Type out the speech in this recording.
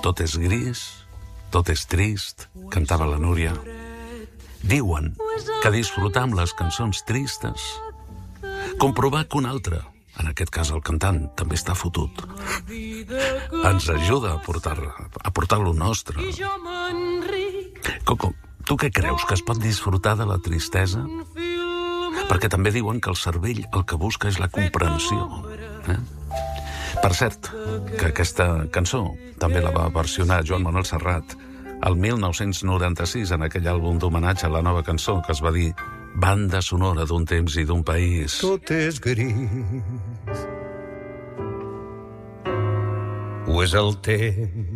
Tot és gris, tot és trist, cantava la Núria. Diuen que disfrutar amb les cançons tristes, comprovar que un altre, en aquest cas el cantant, també està fotut, ens ajuda a portar lo nostre. Coco, tu què creus, que es pot disfrutar de la tristesa? Perquè també diuen que el cervell el que busca és la comprensió. Per cert, que aquesta cançó també la va versionar Joan Manuel Serrat el 1996 en aquell àlbum d'homenatge a la nova cançó que es va dir Banda sonora d'un temps i d'un país. Tot és gris. Ho és el temps